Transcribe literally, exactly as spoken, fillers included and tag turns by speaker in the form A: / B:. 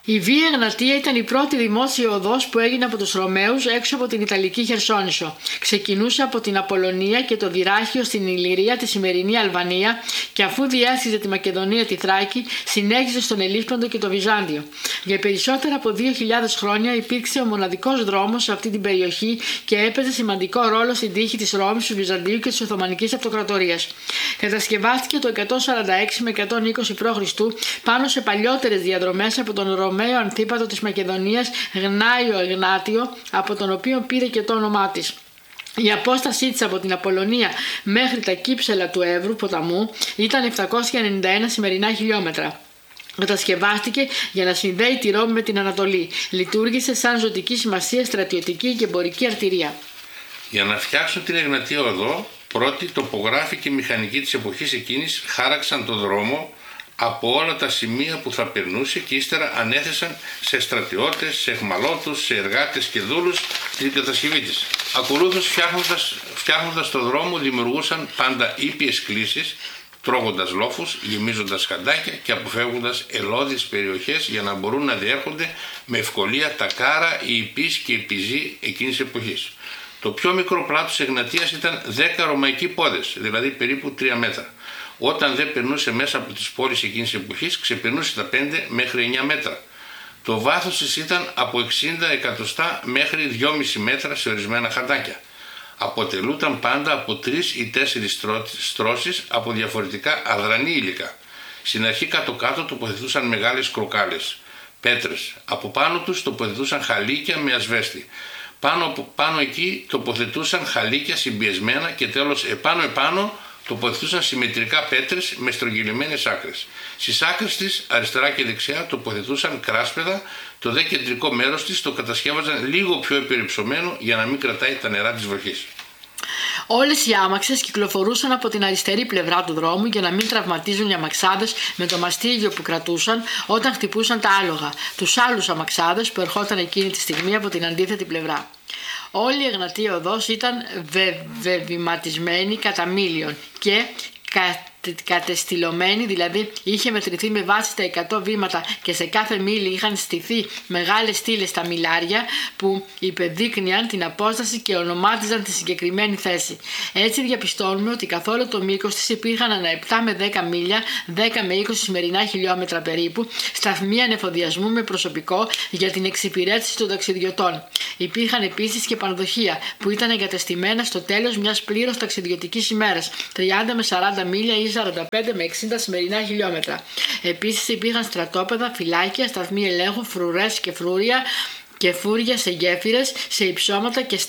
A: Η Βία Εγνατία ήταν η πρώτη δημόσια οδός που έγινε από τους Ρωμαίους έξω από την Ιταλική Χερσόνησο. Ξεκινούσε από την Απολωνία και το Δυράχιο στην Ηλυρία, τη σημερινή Αλβανία, και αφού διέσχιζε τη Μακεδονία, τη Θράκη, συνέχισε στον Ελίσπραντο και το Βυζάντιο. Για περισσότερα από δύο χιλιάδες χρόνια υπήρξε ο μοναδικός δρόμος σε αυτή την περιοχή και έπαιζε σημαντικό ρόλο στην τύχη της Ρώμης, του Βυζαντίου και της Οθωμανικής Αυτοκρατορίας. Κατασκευάστηκε το εκατόν σαράντα έξι με εκατόν είκοσι π.Χ. πάνω σε παλιότερες διαδρομές από τον Ρωμαίο αντίπατο της Μακεδονίας Γνάιο Εγνάτιο, από τον οποίο πήρε και το όνομά της. Η απόστασή της από την Απολωνία μέχρι τα κύψελα του Εύρου ποταμού ήταν επτακόσια ενενήντα ένα σημερινά χιλιόμετρα. Κατασκευάστηκε για να συνδέει τη Ρώμη με την Ανατολή. Λειτουργήσε σαν ζωτική σημασία στρατιωτική και εμπορική αρτηρία.
B: Για να φτιάξουν την Εγνατία οδό, πρώτοι τοπογράφοι και μηχανικοί της εποχής εκείνης χάραξαν τον δρόμο από όλα τα σημεία που θα περνούσε και ύστερα ανέθεσαν σε στρατιώτες, σε αιχμαλώτους, σε εργάτες και δούλους την κατασκευή της. Ακολούθως, φτιάχνοντας, φτιάχνοντας το δρόμο, δημιουργούσαν πάντα ήπιες κλίσεις, τρώγοντας λόφους, γεμίζοντας χαντάκια και αποφεύγοντας ελώδιες περιοχές για να μπορούν να διέρχονται με ευκολία τα κάρα, οι υπείς και οι πιζοί εκείνης εποχής. Το πιο μικρό πλάτος Εγνατίας ήταν δέκα ρωμαϊκοί πόδες, δηλαδή περίπου τρία μέτρα. Όταν δεν περνούσε μέσα από τις πόλεις εκείνης εποχής, ξεπερνούσε τα πέντε μέχρι εννιά μέτρα. Το βάθος της ήταν από εξήντα εκατοστά μέχρι δυόμισι μέτρα σε ορισμένα χαντάκια. Αποτελούταν πάντα από τρεις ή τέσσερις στρώσεις από διαφορετικά αδρανή υλικά. Στην αρχή κάτω-κάτω τοποθετούσαν μεγάλες κροκάλες, πέτρες. Από πάνω τους τοποθετούσαν χαλίκια με ασβέστη. Πάνω, πάνω εκεί τοποθετούσαν χαλίκια συμπιεσμένα και τέλος επάνω-επάνω τοποθετούσαν συμμετρικά πέτρες με στρογγυλεμένες άκρες. Στις άκρες της, αριστερά και δεξιά, τοποθετούσαν κράσπεδα, το δε κεντρικό μέρος της το κατασκεύαζαν λίγο πιο υπερυψωμένο για να μην κρατάει τα νερά της βροχής.
A: Όλες οι άμαξες κυκλοφορούσαν από την αριστερή πλευρά του δρόμου για να μην τραυματίζουν οι αμαξάδες με το μαστίγιο που κρατούσαν όταν χτυπούσαν τα άλογα, τους άλλους αμαξάδες που ερχόταν εκείνη τη στιγμή από την αντίθετη πλευρά. Όλη η Εγνατία οδός ήταν βεβηματισμένη κατά μίλιον και κατεστηλωμένη, δηλαδή είχε μετρηθεί με βάση τα εκατό βήματα και σε κάθε μίλη είχαν στηθεί μεγάλες στήλες στα μιλάρια που υπεδείκνυαν την απόσταση και ονομάτιζαν τη συγκεκριμένη θέση. Έτσι διαπιστώνουμε ότι καθ' όλο το μήκος της υπήρχαν ανά επτά με δέκα μίλια, δέκα με είκοσι σημερινά χιλιόμετρα περίπου, σταθμοί ανεφοδιασμού με προσωπικό για την εξυπηρέτηση των ταξιδιωτών. Υπήρχαν επίσης και πανδοχεία που ήταν εγκατεστημένα στο τέλος μιας πλήρως ταξιδιωτικής ημέρας, τριάντα με σαράντα μίλια ή σαράντα πέντε με εξήντα σημερινά χιλιόμετρα. Επίσης υπήρχαν στρατόπεδα, φυλάκια, σταθμοί ελέγχου, φρουρές και φρούρια και φούρια σε γέφυρες, σε υψώματα και